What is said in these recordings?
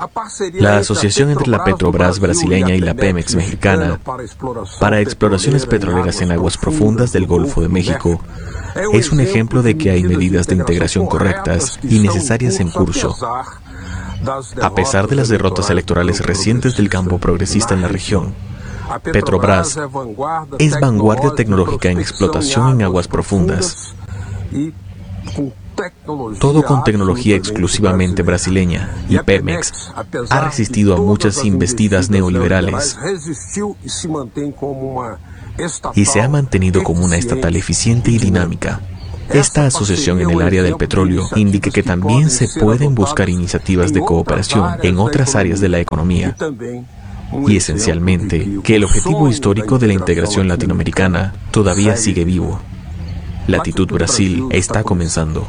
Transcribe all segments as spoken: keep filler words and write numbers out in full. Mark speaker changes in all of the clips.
Speaker 1: La asociación entre la Petrobras brasileña y la Pemex mexicana para exploraciones petroleras en aguas profundas del Golfo de México es un ejemplo de que hay medidas de integración correctas y necesarias en curso. A pesar de las derrotas electorales recientes del campo progresista en la región, Petrobras es vanguardia tecnológica en explotación en aguas profundas, todo con tecnología exclusivamente brasileña, y Pemex ha resistido a muchas investidas neoliberales y se ha mantenido como una estatal eficiente y dinámica. Esta asociación en el área del petróleo indica que también se pueden buscar iniciativas de cooperación en otras áreas de la economía y esencialmente que el objetivo histórico de la integración latinoamericana todavía sigue vivo. Latitud Brasil está comenzando.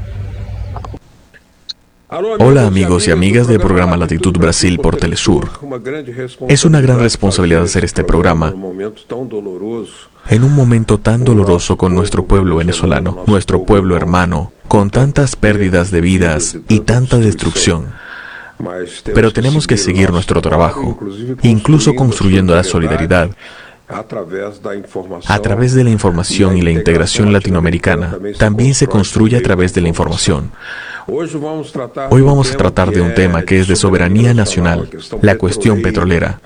Speaker 1: Hola amigos y amigas del programa Latitud Brasil por Telesur. Es una gran responsabilidad hacer este programa en un momento tan doloroso con nuestro pueblo venezolano, nuestro pueblo hermano, con tantas pérdidas de vidas y tanta destrucción. Pero tenemos que seguir nuestro trabajo, incluso construyendo la solidaridad a través de la información, y la integración latinoamericana también se construye a través de la información. Hoy vamos a tratar de un tema que es de soberanía nacional, la cuestión petrolera.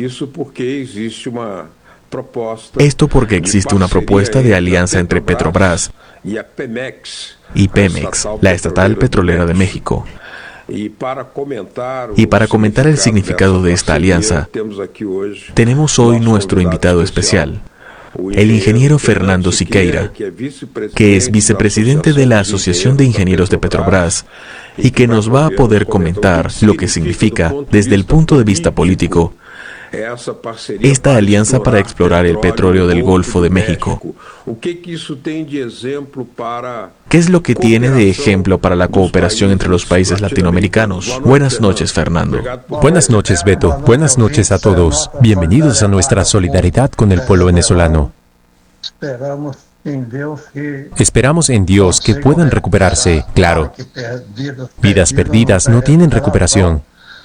Speaker 1: Esto porque existe una propuesta de alianza entre Petrobras y Pemex, la estatal petrolera de México. Y para comentar el significado de esta alianza, tenemos hoy nuestro invitado especial, el ingeniero Fernando Siqueira, que es vicepresidente de la Asociación de Ingenieros de Petrobras y que nos va a poder comentar lo que significa, desde el punto de vista político, esta alianza para explorar el petróleo del Golfo de México. ¿Qué es lo que tiene de ejemplo para la cooperación entre los países latinoamericanos? Buenas noches, Fernando.
Speaker 2: Buenas noches, Beto. Buenas noches a todos. Bienvenidos a nuestra solidaridad con el pueblo venezolano. Esperamos en Dios que puedan recuperarse, claro. Vidas perdidas no tienen recuperación.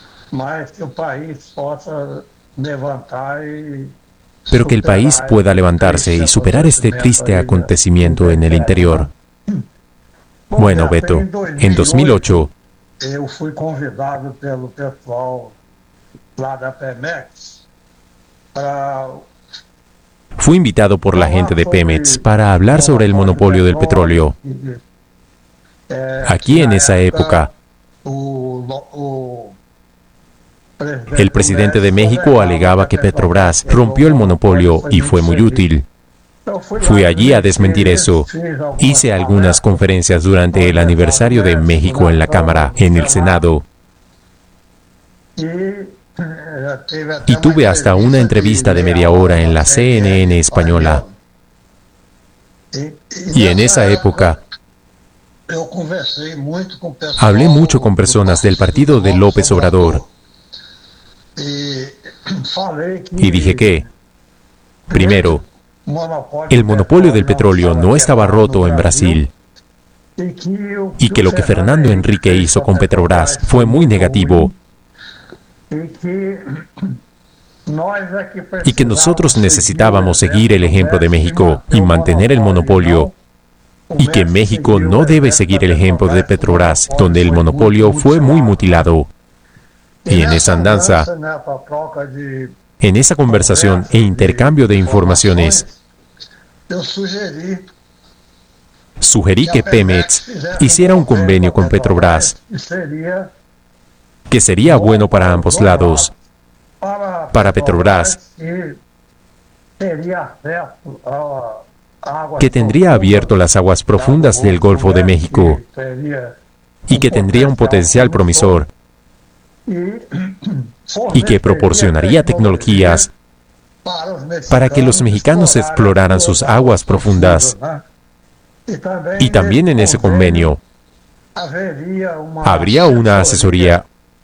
Speaker 2: Pero que el país pueda levantarse y superar este triste acontecimiento en el interior. Bueno, Beto, en dos mil ocho, fui invitado por la gente de Pemex para hablar sobre el monopolio del petróleo. Aquí en esa época, el presidente de México alegaba que Petrobras rompió el monopolio y fue muy útil. Fui allí a desmentir eso. Hice algunas conferencias durante el aniversario de México en la Cámara, en el Senado. Y tuve hasta una entrevista de media hora en la C N N española. Y en esa época, hablé mucho con personas del partido de López Obrador. Y dije que, primero, el monopolio del petróleo no estaba roto en Brasil, y que lo que Fernando Henrique hizo con Petrobras fue muy negativo, y que nosotros necesitábamos seguir el ejemplo de México y mantener el monopolio, y que México no debe seguir el ejemplo de Petrobras, donde el monopolio fue muy mutilado. Y en esa andanza, en esa conversación e intercambio de informaciones, sugerí que Pemex hiciera un convenio con Petrobras, que sería bueno para ambos lados. Para Petrobras, que tendría abierto las aguas profundas del Golfo de México y que tendría un potencial promisor, y que proporcionaría tecnologías para que los mexicanos exploraran sus aguas profundas. Y también en ese convenio habría una asesoría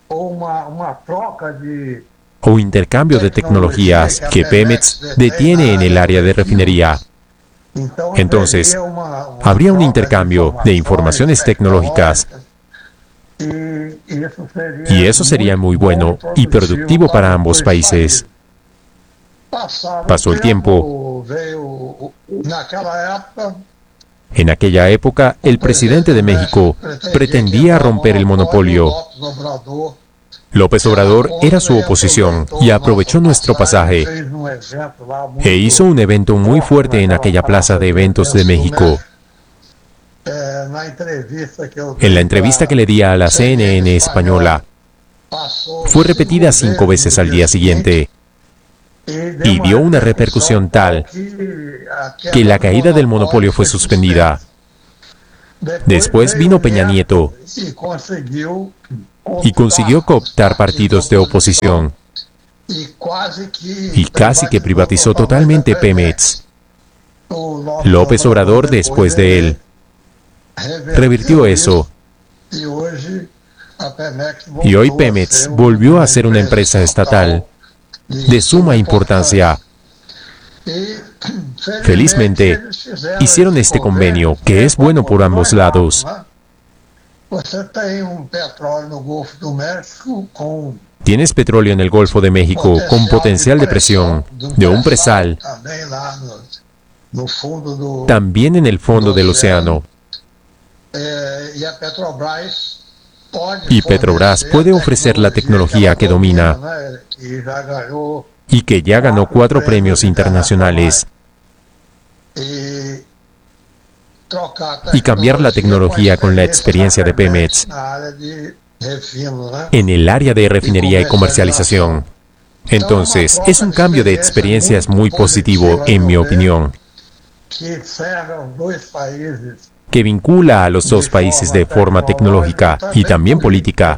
Speaker 2: o intercambio de tecnologías que Pemex detiene en el área de refinería. Entonces, habría un intercambio de informaciones tecnológicas Y eso sería muy bueno y productivo para ambos países. Pasó el tiempo. En aquella época, el presidente de México pretendía romper el monopolio. López Obrador era su oposición y aprovechó nuestro pasaje e hizo un evento muy fuerte en aquella plaza de eventos de México. En la entrevista que le di a la C N N española, fue repetida cinco veces al día siguiente y dio una repercusión tal que la caída del monopolio fue suspendida. Después vino Peña Nieto y consiguió cooptar partidos de oposición y casi que privatizó totalmente Pemex. López Obrador, después de él, revirtió eso. Y hoy Pemex volvió a ser una empresa estatal de suma importancia. Felizmente, hicieron este convenio, que es bueno por ambos lados. Tienes petróleo en el Golfo de México con potencial de presión de un presal, también en el fondo del océano. Y Petrobras puede ofrecer la tecnología que domina y que ya ganó cuatro premios internacionales. Y cambiar la tecnología con la experiencia de Pemex en el área de refinería y comercialización. Entonces, es un cambio de experiencias muy positivo, en mi opinión, que vincula a los dos países de forma tecnológica y también política,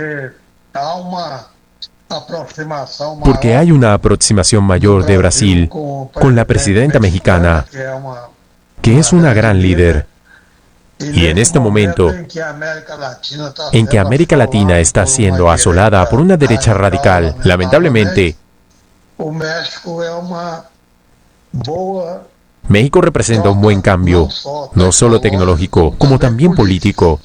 Speaker 2: porque hay una aproximación mayor de Brasil con la presidenta mexicana, que es una gran líder. Y en este momento, en que América Latina está siendo asolada por una derecha radical, lamentablemente, México representa un buen cambio, no solo tecnológico, como también político,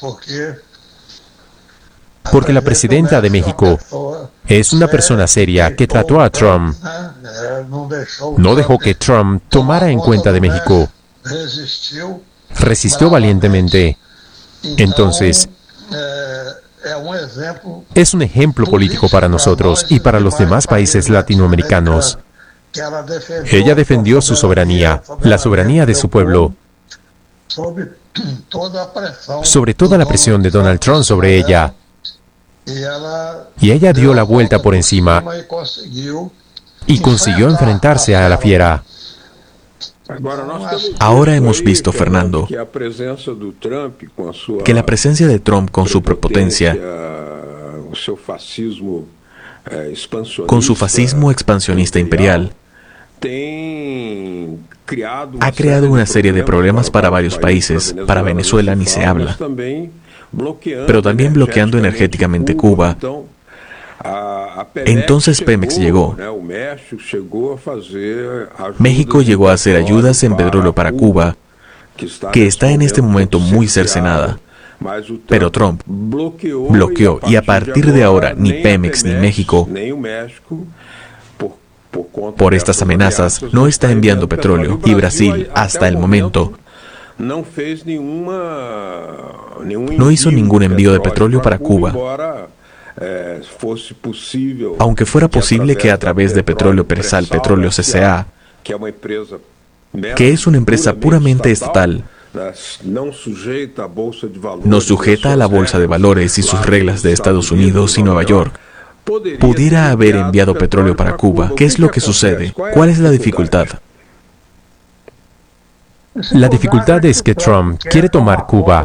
Speaker 2: porque la presidenta de México es una persona seria que trató a Trump, no dejó que Trump tomara en cuenta de México, resistió valientemente. Entonces, es un ejemplo político para nosotros y para los demás países latinoamericanos. Ella defendió su soberanía, la soberanía de su pueblo, sobre toda la presión de Donald Trump sobre ella. Y ella dio la vuelta por encima y consiguió enfrentarse a la fiera.
Speaker 1: Ahora hemos visto, Fernando, que la presencia de Trump con su prepotencia, con su fascismo expansionista imperial, ha creado una serie de problemas para varios países. Para Venezuela ni se habla, pero también bloqueando energéticamente Cuba. Entonces Pemex llegó. México llegó a hacer ayudas en petróleo para Cuba, que está en este momento muy cercenada. Pero Trump bloqueó, y a partir de ahora ni Pemex ni México, por estas amenazas, no está enviando petróleo. Y Brasil, hasta el momento, no hizo ningún envío de petróleo para Cuba, aunque fuera posible que a través de Petróleo Presal Petróleo C C A, que es una empresa puramente estatal, no sujeta a la Bolsa de Valores y sus reglas de Estados Unidos y Nueva York, pudiera haber enviado petróleo para Cuba. ¿Qué es lo que sucede? ¿Cuál es la dificultad?
Speaker 2: La dificultad es que Trump quiere tomar Cuba.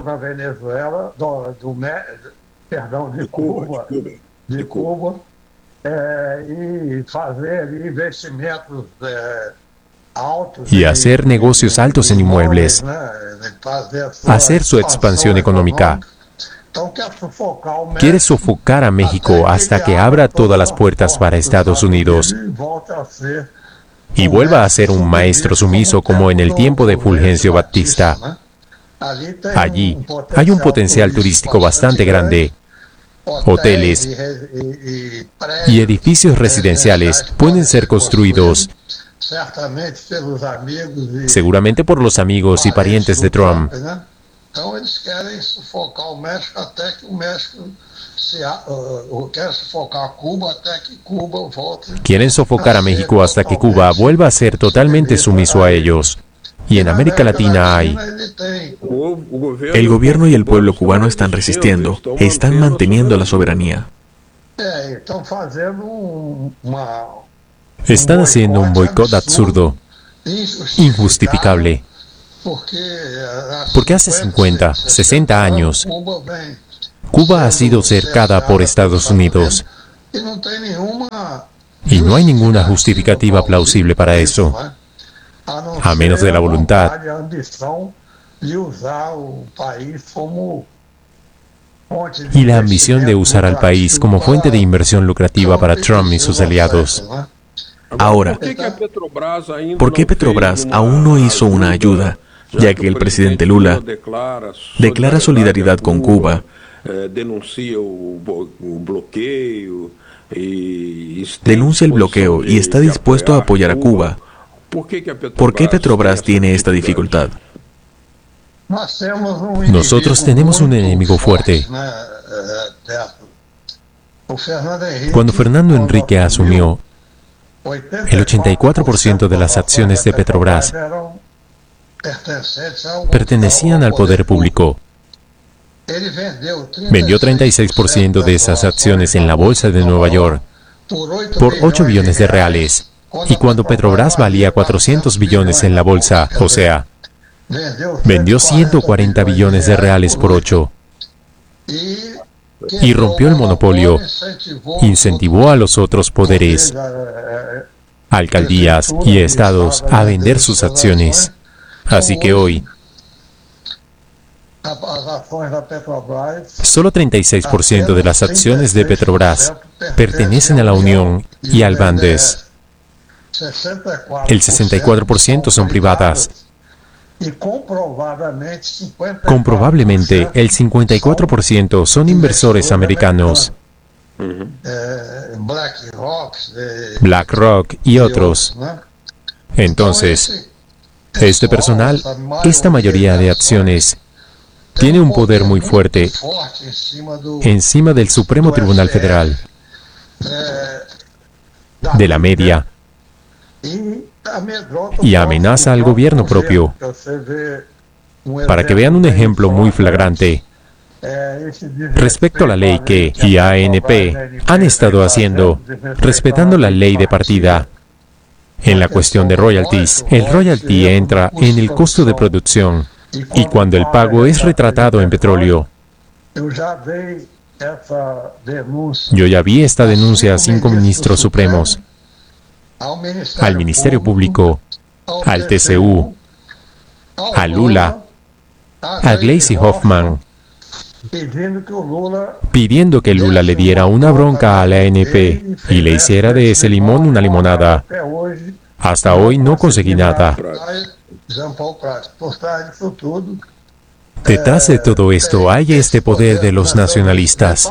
Speaker 3: de Cuba, de Cuba, y hacer investimentos altos
Speaker 2: y hacer negocios altos en inmuebles, hacer su expansión económica. Quiere sofocar a México hasta que abra todas las puertas para Estados Unidos y vuelva a ser un maestro sumiso como en el tiempo de Fulgencio Batista. Allí hay un potencial turístico bastante grande hoteles y edificios residenciales pueden ser construidos seguramente por los amigos y parientes de Trump. Quieren sofocar a México hasta que Cuba vuelva a ser totalmente sumiso a ellos. Y en América Latina hay...
Speaker 1: El gobierno y el pueblo cubano están resistiendo, están manteniendo la soberanía.
Speaker 2: Están haciendo un boicot absurdo, injustificable. Porque hace cincuenta, sesenta años, Cuba ha sido cercada por Estados Unidos. Y no hay ninguna justificativa plausible para eso, a menos de la voluntad y la ambición de usar al país como fuente de inversión lucrativa para Trump y sus aliados.
Speaker 1: Ahora, ¿por qué Petrobras aún no hizo una ayuda, ya que el presidente Lula declara solidaridad con Cuba, denuncia el bloqueo y está dispuesto a apoyar a Cuba? ¿Por qué Petrobras tiene esta dificultad?
Speaker 2: Nosotros tenemos un enemigo fuerte. Cuando Fernando Henrique asumió, el ochenta y cuatro por ciento de las acciones de Petrobras pertenecían al poder público. Vendió treinta y seis por ciento de esas acciones en la bolsa de Nueva York por ocho billones de reales. Y cuando Petrobras valía cuatrocientos billones en la bolsa, o sea, vendió ciento cuarenta billones de reales por ocho. Y rompió el monopolio, incentivó a los otros poderes, alcaldías y estados a vender sus acciones. Así que hoy, solo treinta y seis por ciento de las acciones de Petrobras pertenecen a la Unión y al Bandes. El sesenta y cuatro por ciento son privadas. Comprobablemente, el cincuenta y cuatro por ciento son inversores americanos, BlackRock y otros. Entonces, este personal, esta mayoría de acciones, tiene un poder muy fuerte encima del Supremo Tribunal Federal, de la media, y amenaza al gobierno propio. Para que vean un ejemplo muy flagrante, respecto a la ley que I A N P han estado haciendo, respetando la ley de partida, en la cuestión de royalties, el royalty entra en el costo de producción, y cuando el pago es retratado en petróleo. Yo ya vi esta denuncia a cinco ministros supremos, al Ministerio Público, al T C U, a Lula, a Gleisi Hoffmann, pidiendo que Lula le diera una bronca a la A N P y le hiciera de ese limón una limonada. Hasta hoy no conseguí nada. Detrás de todo esto hay este poder de los nacionalistas,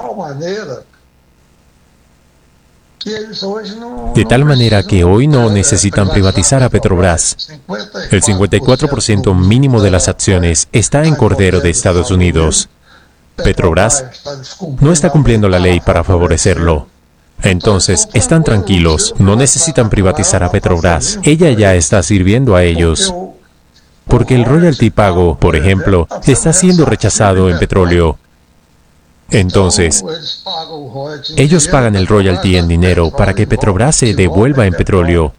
Speaker 2: de tal manera que hoy no necesitan privatizar a Petrobras. El cincuenta y cuatro por ciento mínimo de las acciones está en Cordero de Estados Unidos. Petrobras no está cumpliendo la ley para favorecerlo. Entonces, están tranquilos, no necesitan privatizar a Petrobras. Ella ya está sirviendo a ellos. Porque el royalty pago, por ejemplo, está siendo rechazado en petróleo. Entonces, ellos pagan el royalty en dinero para que Petrobras se devuelva en petróleo.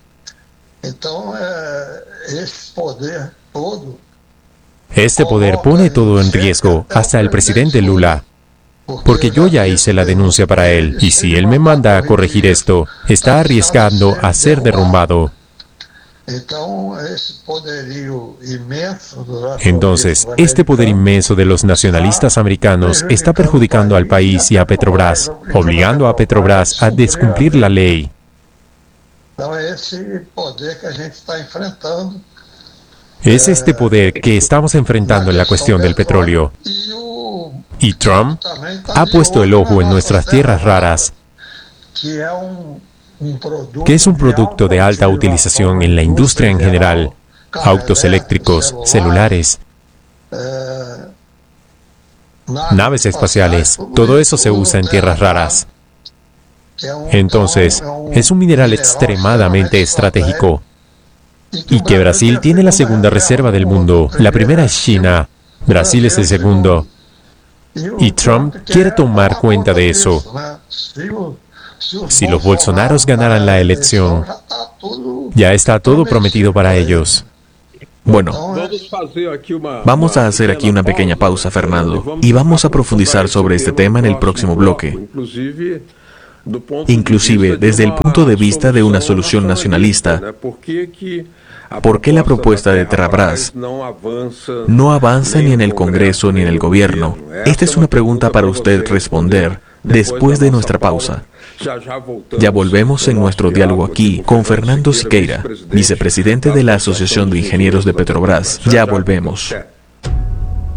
Speaker 2: Este poder pone todo en riesgo, hasta el presidente Lula. Porque yo ya hice la denuncia para él, y si él me manda a corregir esto, está arriesgando a ser derrumbado. Entonces, este poder inmenso de los nacionalistas americanos está perjudicando al país y a Petrobras, obligando a Petrobras a descumplir la ley. Es este poder que estamos enfrentando en la cuestión del petróleo. Y Trump ha puesto el ojo en nuestras tierras raras, que es un producto de alta utilización en la industria en general, autos eléctricos, celulares, naves espaciales, todo eso se usa en tierras raras. Entonces, es un mineral extremadamente estratégico. Y que Brasil tiene la segunda reserva del mundo. La primera es China, Brasil es el segundo. Y Trump quiere tomar cuenta de eso. Si los Bolsonaros ganaran la elección, ya está todo prometido para ellos.
Speaker 1: Bueno, vamos a hacer aquí una pequeña pausa, Fernando, y vamos a profundizar sobre este tema en el próximo bloque. Inclusive desde el punto de vista de una solución nacionalista. ¿Por qué la propuesta de Terrabras no avanza ni en el Congreso ni en el gobierno? Esta es una pregunta para usted responder después de nuestra pausa. Ya volvemos en nuestro diálogo aquí con Fernando Siqueira, vicepresidente de la Asociación de Ingenieros de Petrobras. Ya volvemos.